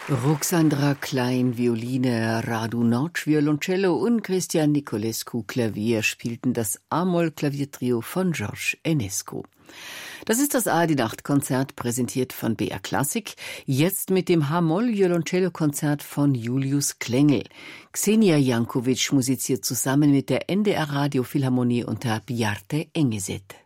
Ruxandra Klein, Violine, Radu Notch, Violoncello und Christian Nicolescu, Klavier, spielten das A-Moll-Klaviertrio von George Enescu. Das ist das A-die-Nacht-Konzert, präsentiert von BR Klassik, jetzt mit dem H-Moll-Violoncello-Konzert von Julius Klengel. Xenia Jankovic musiziert zusammen mit der NDR Radio Philharmonie unter Bjarte Engeset.